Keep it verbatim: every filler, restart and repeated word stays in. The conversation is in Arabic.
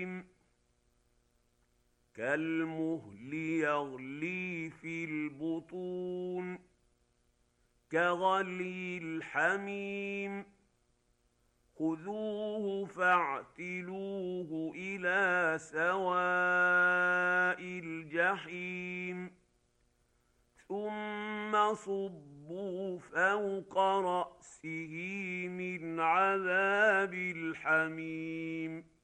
كالمهل يغلي في البطون كغلي الحميم. خذوه فاعتلوه إلى سواء الجحيم ثم صبوا فوق رأسه من عذاب الحميم